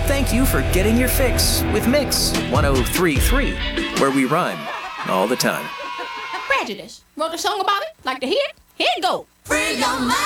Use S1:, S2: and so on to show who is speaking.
S1: thank you for getting your fix with Mix 1033, where we rhyme all the time.
S2: Prejudice. Wrote a song about it? Like to hear it? Here it go.
S3: Free your mind.